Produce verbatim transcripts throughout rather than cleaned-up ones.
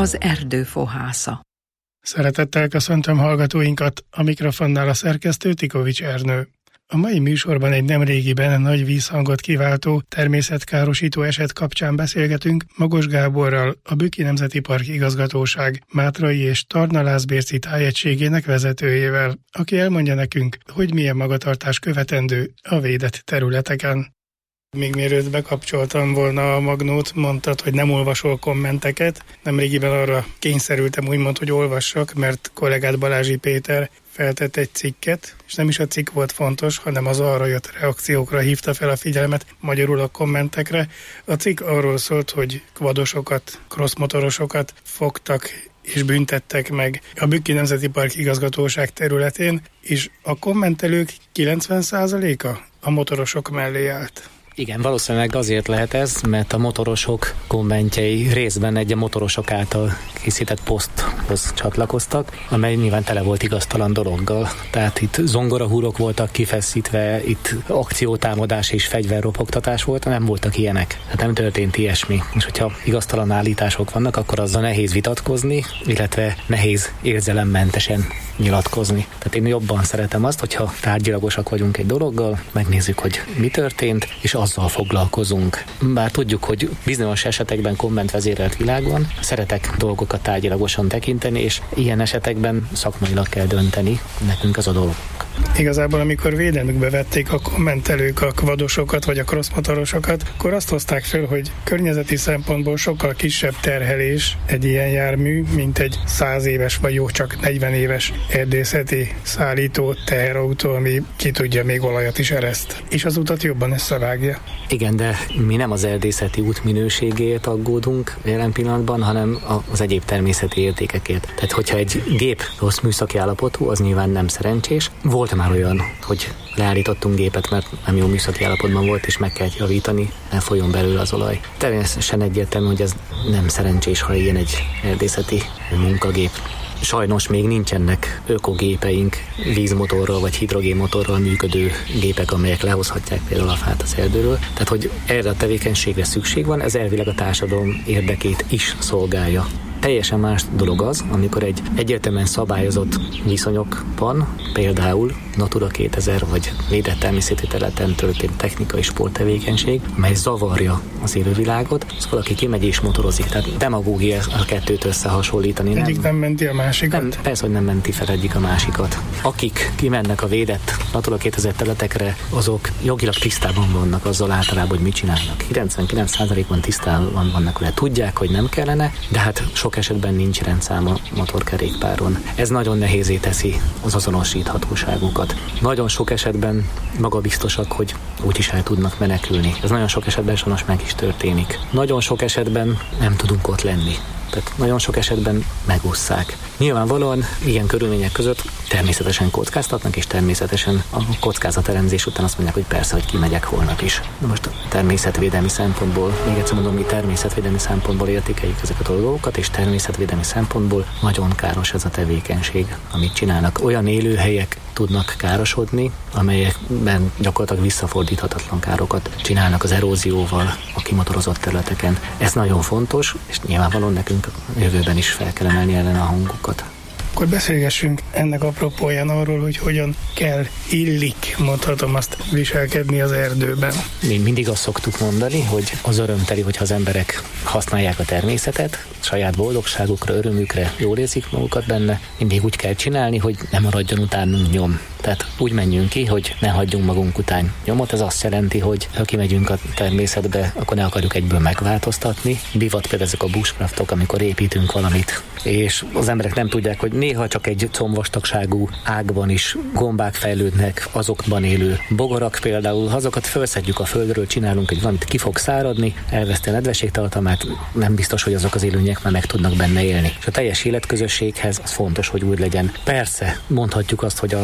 az erdő fohásza. Szeretettel köszöntöm hallgatóinkat, a mikrofonnál a szerkesztő Tikovics Ernő. A mai műsorban egy nemrégiben nagy vízhangot kiváltó természetkárosító eset kapcsán beszélgetünk Magos Gáborral, a Bükki Nemzeti Park Igazgatóság Mátrai és Tarnalászbérci tájegységének vezetőjével, aki elmondja nekünk, hogy milyen magatartás követendő a védett területeken. Még mielőtt bekapcsoltam volna a magnót, mondtad, hogy nem olvasol kommenteket. Nemrégiben arra kényszerültem úgymond, hogy olvassak, mert kollégát Balázsi Péter feltett egy cikket, és nem is a cikk volt fontos, hanem az arra jött reakciókra hívta fel a figyelmet, magyarul a kommentekre. A cikk arról szólt, hogy kvadosokat, crossmotorosokat fogtak és büntettek meg a Bükki Nemzeti Park Igazgatóság területén, és a kommentelők kilencven százaléka a motorosok mellé állt. Igen, valószínűleg azért lehet ez, mert a motorosok kommentjei részben egy a motorosok által készített poszthoz csatlakoztak, amely nyilván tele volt igaztalan dologgal. Tehát itt zongorahúrok voltak kifeszítve, itt akciótámadás és fegyverropogtatás volt, nem voltak ilyenek. Tehát nem történt ilyesmi. És hogyha igaztalan állítások vannak, akkor azzal nehéz vitatkozni, illetve nehéz érzelemmentesen nyilatkozni. Tehát én jobban szeretem azt, hogyha tárgyilagosak vagyunk egy dologgal, megnézzük, hogy mi történt, és azzal foglalkozunk. Bár tudjuk, hogy bizonyos esetekben kommentvezérelt világban szeretek dolgokat tárgyilagosan tekinteni, és ilyen esetekben szakmailag kell dönteni, nekünk az a dolgunk. Igazából, amikor védelmükbe vették a kommentelők a kvadosokat vagy a crossmotorosokat, akkor azt hozták föl, hogy környezeti szempontból sokkal kisebb terhelés egy ilyen jármű, mint egy száz éves vagy jó csak negyven éves erdészeti szállító teherautó, ami ki tudja, még olajat is ereszt. És az utat jobban összevágja. Igen, de mi nem az erdészeti út minőségéért aggódunk jelen pillanatban, hanem az egyéb természeti értékekért. Tehát, hogyha egy gép rossz műszaki állapotú, az nyilván nem szerencsés. Volt már olyan, hogy leállítottunk gépet, mert nem jó műszaki állapotban volt, és meg kell javítani, ne folyjon belőle az olaj. Természetesen egyértelmű, hogy ez nem szerencsés, ha ilyen egy erdészeti munkagép. Sajnos még nincsenek ökogépeink, vízmotorral vagy hidrogénmotorral működő gépek, amelyek lehozhatják például a fát az erdőről. Tehát, hogy erre a tevékenységre szükség van, ez elvileg a társadalom érdekét is szolgálja. Teljesen más dolog az, amikor egy egyértelműen szabályozott viszonyokban, például Natura kétezer vagy védett természeti területen történt technikai sporttevékenység, amely zavarja az élővilágot, az valaki kimegy és motorozik. Tehát demagógia a kettőt összehasonlítani. Egyik nem, nem menti a másikat? Nem, persze, hogy nem menti fel egyik a másikat. Akik kimennek a védett Natura kétezer területekre, azok jogilag tisztában vannak azzal általában, hogy mit csinálnak. kilencvenkilenc százalékban tisztában vannak vele. Tudják, hogy nem kellene, de hát sok esetben nincs rendszám a motorkerékpáron. Ez nagyon nehézé teszi az azonosíthatóságukat. Nagyon sok esetben magabiztosak, hogy úgyis el tudnak menekülni. Ez nagyon sok esetben sajnos meg is történik. Nagyon sok esetben nem tudunk ott lenni. Tehát nagyon sok esetben megússzák. Nyilvánvalóan ilyen körülmények között természetesen kockáztatnak, és természetesen a kockázatelemzés után azt mondják, hogy persze, hogy kimegyek holnap is. Na most természetvédelmi szempontból, még egyszer mondom, mi természetvédelmi szempontból értékeljük ezeket a dolgokat, és természetvédelmi szempontból nagyon káros ez a tevékenység, amit csinálnak. Olyan élőhelyek tudnak károsodni, amelyekben gyakorlatilag visszafordíthatatlan károkat csinálnak az erózióval a kimotorozott területeken. Ez nagyon fontos, és nyilvánvalóan nekünk jövőben is fel kell emelni ellen a hangukat. Akkor beszélgessünk ennek apropóján arról, hogy hogyan kell, illik, mondhatom azt, viselkedni az erdőben. Mi mindig azt szoktuk mondani, hogy az örömteli, hogyha az emberek használják a természetet, saját boldogságukra, örömükre, jól érzik magukat benne, mindig úgy kell csinálni, hogy ne maradjon utánunk nyom. Tehát úgy menjünk ki, hogy ne hagyjunk magunk után nyomot. Ez azt jelenti, hogy ha kimegyünk a természetbe, akkor ne akarjuk egyből megváltoztatni. Divat például ezek a bushcraftok, amikor építünk valamit, és az emberek nem tudják, hogy néha csak egy combvastagságú ágban is gombák fejlődnek, azokban élő bogarak például, ha azokat felszedjük a földről, csinálunk egy valamit, ki fog száradni, elveszti a nedvességtartalmát, nem biztos, hogy azok az élőlények már meg tudnak benne élni. És a teljes életközösséghez az fontos, hogy úgy legyen. Persze, mondhatjuk azt, hogy a, a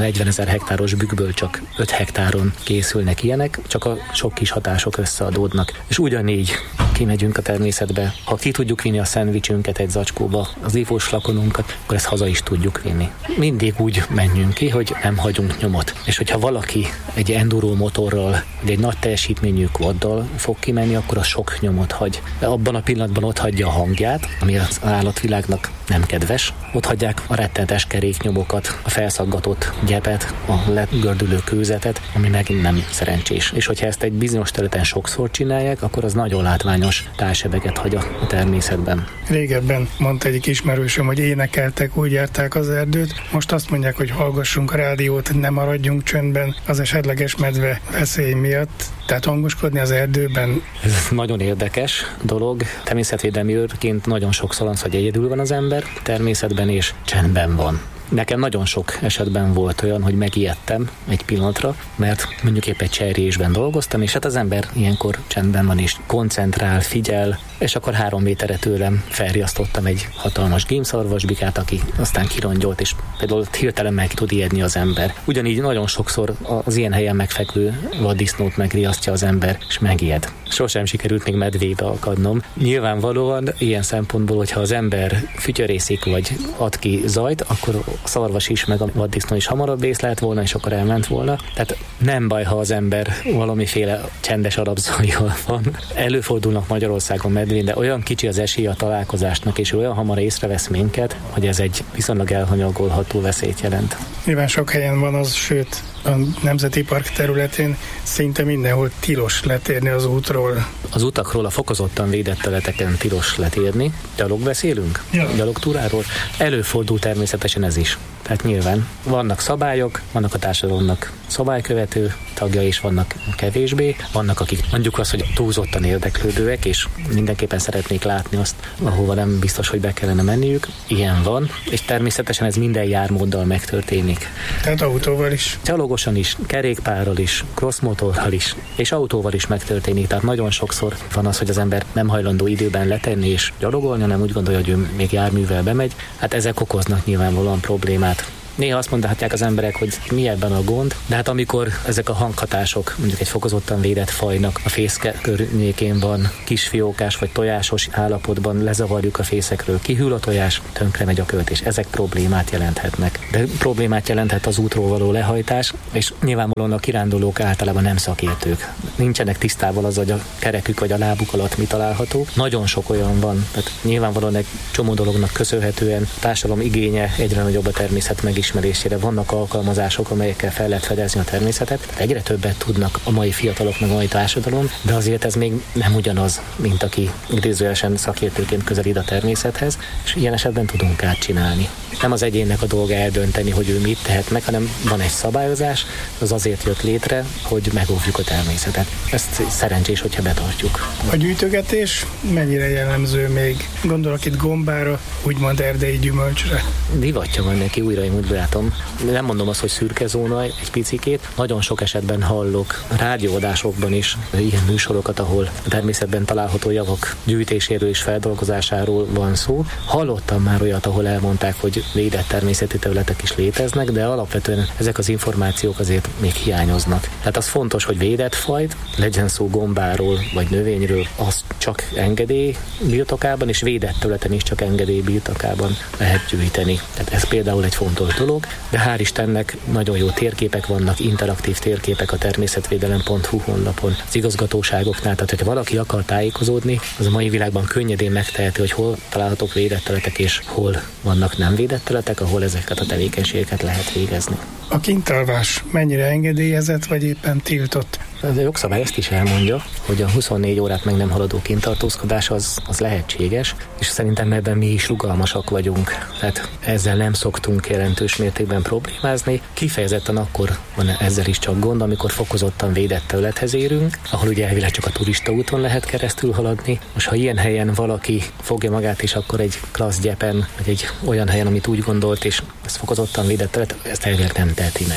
negyvenezer hektáros bükkből csak öt hektáron készülnek ilyenek, csak a sok kis hatások összeadódnak. És ugyanígy kimegyünk a természetbe, ha ki tudjuk vinni a szendvicsünket egy zacskóba, az ivós flakonunkat, akkor ezt haza is tudjuk vinni. Mindig úgy menjünk ki, hogy nem hagyunk nyomot. És hogyha valaki egy enduro motorral, vagy egy nagy teljesítményű quaddal fog kimenni, akkor az sok nyomot hagy. De abban a pillanatban ott hagyja a hangját, ami az állatvilágnak nem kedves. Ott hagyják a rettenetes keréknyomokat, a felszaggatott gyepet, a legördülő kőzetet, ami megint nem szerencsés. És hogyha ezt egy bizonyos területen sokszor csinálják, akkor az nagyon látványos tálsebeket hagy a természetben. Régebben mondta egyik ismerősöm, hogy énekeltek, úgy járták az erdőt. Most azt mondják, hogy hallgassunk a rádiót, ne maradjunk csöndben az esetleges medve veszély miatt. Tehát hangoskodni az erdőben. Ez nagyon érdekes dolog. Természetvédelmi őrként nagyon sokszor az, hogy egyedül van az ember természetben, és csendben van. Nekem nagyon sok esetben volt olyan, hogy megijedtem egy pillanatra, mert mondjuk épp egy cserjésben dolgoztam, és hát az ember ilyenkor csendben van és koncentrál, figyel, és akkor három méterre tőlem felriasztottam egy hatalmas gémszarvasbikát, aki aztán kirongyolt, és például hirtelen meg tud ijedni az ember. Ugyanígy nagyon sokszor az ilyen helyen megfekvő vaddisznót megriasztja az ember, és megijed. Sosem sikerült még medvébe akadnom. Nyilvánvalóan ilyen szempontból, hogyha az ember fütyörészik vagy ad ki zajt, akkor a szarvas is, meg a vaddisznó is hamarabb észlelt volna, és akkor elment volna. Tehát nem baj, ha az ember valamiféle csendes alapzajjal van. Előfordulnak Magyarországon medvén, de olyan kicsi az esély a találkozásnak, és olyan hamar észrevesz minket, hogy ez egy viszonylag elhanyagolható veszélyt jelent. Nyilván sok helyen van az, sőt, a Nemzeti Park területén szinte mindenhol tilos letérni az útról. Az utakról, a fokozottan védett területeken tilos letérni. Gyalog beszélünk? Ja. Gyalogtúráról? Előfordul természetesen ez is. Tehát nyilván vannak szabályok, vannak a társadalomnak szabálykövető tagja, és vannak kevésbé. Vannak, akik mondjuk azt, hogy túlzottan érdeklődőek, és mindenképpen szeretnék látni azt, ahova nem biztos, hogy be kellene menniük. Ilyen van, és természetesen ez minden jármóddal megtörténik. Tehát autóval is. Gyalogosan is, kerékpárral is, crossmotorral is, és autóval is megtörténik. Tehát nagyon sokszor van az, hogy az ember nem hajlandó időben letenni és gyalogolni, hanem úgy gondolja, hogy ő még járművel bemegy. Hát ezek okoznak nyilvánvalóan problémát. Néha azt mondhatják az emberek, hogy mi ebben a gond, de hát amikor ezek a hanghatások, mondjuk egy fokozottan védett fajnak a fészke környékén van, kisfiókás vagy tojásos állapotban, lezavarjuk a fészekről, kihűl a tojás, tönkre megy a költés. Ezek problémát jelenthetnek. De problémát jelenthet az útról való lehajtás, és nyilvánvalóan a kirándulók általában nem szakértők. Nincsenek tisztában az, hogy a kerekük vagy a lábuk alatt mi található. Nagyon sok olyan van, tehát nyilvánvalóan egy csomó dolognak köszönhetően a társadalom igénye egyre nagyobb a természet meg ismerésére. Vannak alkalmazások, amelyekkel fel lehet fedezni a természetet. Tehát egyre többet tudnak a mai fiatalok, meg a mai társadalom, de azért ez még nem ugyanaz, mint aki idézőjelesen szakértőként közelít a természethez, és ilyen esetben tudunk átcsinálni. Nem az egyénnek a dolga eldönteni, hogy ő mit tehet meg, hanem van egy szabályozás, az azért jött létre, hogy megóvjuk a természetet. Ezt szerencsés, hogyha betartjuk. A gyűjtögetés mennyire jellemző még? Gondolok itt gombára, úgymond erdei gyümölcsre. Divatja van neki, újra én úgy látom. Nem mondom azt, hogy szürke zóna egy picikét. Nagyon sok esetben hallok rádióadásokban is ilyen műsorokat, ahol a természetben található javak gyűjtéséről és feldolgozásáról van szó. Hallottam már olyat, ahol elmondták, hogy védett természeti területek is léteznek, de alapvetően ezek az információk azért még hiányoznak. Tehát az fontos, hogy védett fajt, legyen szó gombáról vagy növényről, az csak engedély birtokában, és védett területen is csak engedély birtokában lehet gyűjteni. Tehát ez például egy fontos dolog, de hál' Istennek nagyon jó térképek vannak, interaktív térképek a természetvédelem pont hu honlapon, az igazgatóságoknál, tehát hogyha valaki akar tájékozódni, az a mai világban könnyedén megteheti, hogy hol találhatók védett területek, és hol vannak nem védett területek, ahol ezeket a tevékenységeket lehet végezni. A kintalvás mennyire engedélyezett, vagy éppen tiltott? A jogszabály ezt is elmondja, hogy a huszonnégy órát meg nem haladó kintartózkodás az, az lehetséges, és szerintem ebben mi is rugalmasak vagyunk. Tehát ezzel nem szoktunk jelentős mértékben problémázni. Kifejezetten akkor van ezzel is csak gond, amikor fokozottan védett területhez érünk, ahol ugye elvileg csak a turista úton lehet keresztül haladni. Most ha ilyen helyen valaki fogja magát, és akkor egy klassz gyepen, vagy egy olyan helyen, amit úgy gondolt, és ez fokozottan védett terület, ezt elvileg nem teheti meg.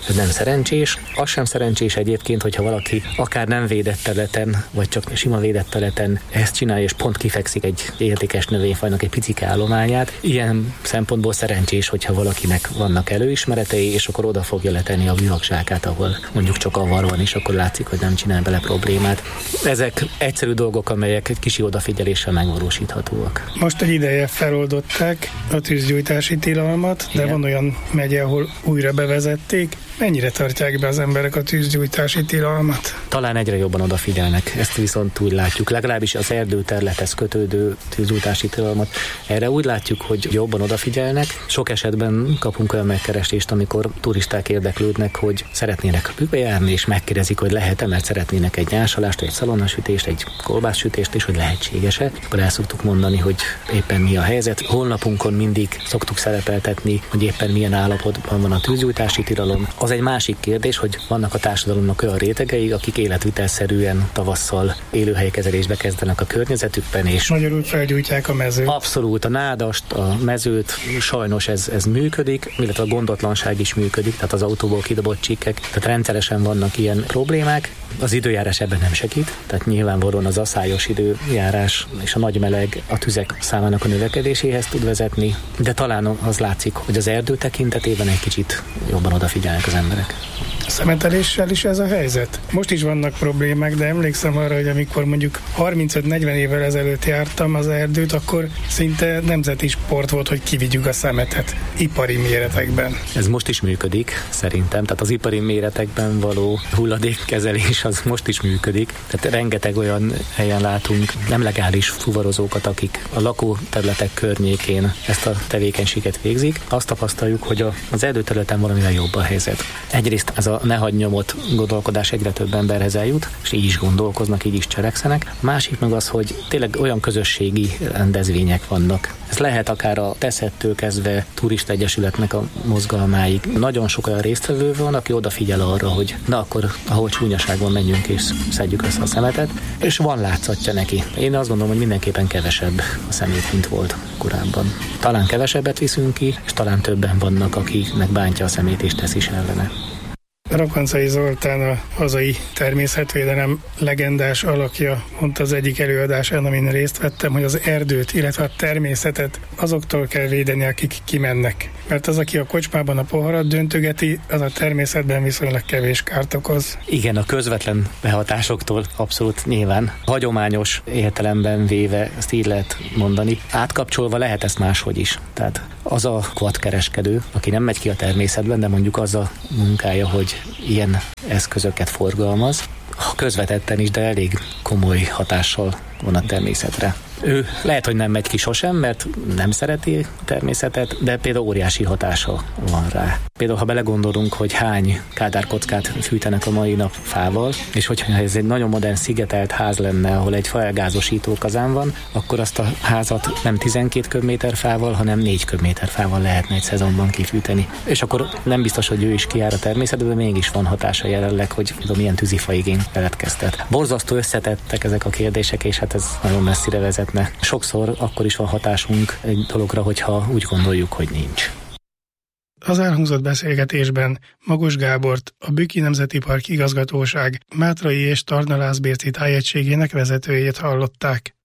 ez nem szerencsés. Az sem szerencsés egyébként, hogyha valaki akár nem védett területen, vagy csak sima védett területen ezt csinálja, és pont kifekszik egy értékes növényfajnak egy picike állományát. Ilyen szempontból szerencsés, hogyha valakinek vannak előismeretei, és akkor oda fogja letenni a virágzsákát, ahol mondjuk csak avar van, és akkor látszik, hogy nem csinál bele problémát. Ezek egyszerű dolgok, amelyek egy kicsi odafigyeléssel megvalósíthatóak. Most egy ideje feloldották a tűzgyújtási tilalmat, de igen, van olyan megye, ahol újra bevezették. Mennyire tartják be az emberek a tűzgyújtási tilalmat? Talán egyre jobban odafigyelnek, ezt viszont úgy látjuk. Legalábbis az erdőterülethez kötődő tűzgyújtási tilalmat. Erre úgy látjuk, hogy jobban odafigyelnek. Sok esetben kapunk olyan megkeresést, amikor turisták érdeklődnek, hogy szeretnének bejárni, és megkérdezik, hogy lehet-e, mert szeretnének egy nyársalást, egy szalonnasütést, egy kolbászsütést, és hogy lehetséges-e. Akkor el szoktuk mondani, hogy éppen mi a helyzet. Honlapunkon mindig szoktuk szerepeltetni, hogy éppen milyen állapotban van a tűzgyújtási tilalom. Az egy másik kérdés, hogy vannak a társadalomnak olyan rétegei, akik életvitelszerűen tavasszal élőhelykezelésbe kezdenek a környezetükben, és magyarul felgyújtják a mezőt. Abszolút, a nádast, a mezőt, sajnos ez, ez működik, illetve a gondotlanság is működik, tehát az autóból kidobott csíkek, tehát rendszeresen vannak ilyen problémák. Az időjárás ebben nem segít, tehát nyilvánvalóan az aszályos időjárás és a nagy meleg a tüzek számának a növekedéséhez tud vezetni, de talán az látszik, hogy az erdő tekintetében egy kicsit jobban odafigyelnek az emberek. A szemeteléssel is ez a helyzet? Most is vannak problémák, de emlékszem arra, hogy amikor mondjuk harmincöt-negyven évvel ezelőtt jártam az erdőt, akkor szinte nemzeti sport volt, hogy kivigyük a szemetet ipari méretekben. Ez most is működik, szerintem, tehát az ipari méretekben való hulladékkezelés az most is működik. Tehát rengeteg olyan helyen látunk nem legális fuvarozókat, akik a lakóterületek környékén ezt a tevékenységet végzik. Azt tapasztaljuk, hogy az erdőterületen valamivel jobb a helyzet. Egyrészt ez a ne hagyd nyomot gondolkodás egyre több emberhez eljut, és így is gondolkoznak, így is cselekszenek. A másik meg az, hogy tényleg olyan közösségi rendezvények vannak. Ez lehet akár a teszettől kezdve turista egyesületnek a mozgalmáig. Nagyon sok olyan résztvevő van, aki odafigyel arra, hogy na akkor, ahol csúnyaság van, menjünk és szedjük össze a szemetet, és van látszatja neki. Én azt gondolom, hogy mindenképpen kevesebb a szemét, mint volt korábban. Talán kevesebbet viszünk ki, és talán többen vannak, akiknek bántja a szemét és tesz is ellene. Rakoncai Zoltán, a hazai természetvédelem legendás alakja, mondta az egyik előadásán, amin részt vettem, hogy az erdőt, illetve a természetet azoktól kell védeni, akik kimennek. Mert az, aki a kocsmában a poharat döntögeti, az a természetben viszonylag kevés kárt okoz. Igen, a közvetlen behatásoktól abszolút nyilván. Hagyományos értelemben véve, ezt így lehet mondani. Átkapcsolva lehet ezt máshogy is. Tehát az a kvadkereskedő, aki nem megy ki a természetben, de mondjuk az a munkája, hogy ilyen eszközöket forgalmaz, közvetetten is, de elég komoly hatással van a természetre. Ő lehet, hogy nem megy ki sosem, mert nem szereti a természetet, de például óriási hatása van rá. Például, ha belegondolunk, hogy hány kádárkockát fűtenek a mai nap fával, és hogyha ez egy nagyon modern szigetelt ház lenne, ahol egy faelgázosító kazán van, akkor azt a házat nem tizenkét köbméter fával, hanem négy köbméter fával lehetne egy szezonban kifűteni. És akkor nem biztos, hogy ő is kijár a természetbe, de mégis van hatása jelenleg, hogy tudom, milyen tűzifaigény keletkeztet. Borzasztó összetettek ezek a kérdések, és hát ez nagyon messzire vezetne. Sokszor akkor is van hatásunk egy dologra, hogyha úgy gondoljuk, hogy nincs. Az elhangzott beszélgetésben Magos Gábort, a Bükki Nemzeti Park Igazgatóság Mátrai és Tarnalászbérci tájegységének vezetőjét hallották.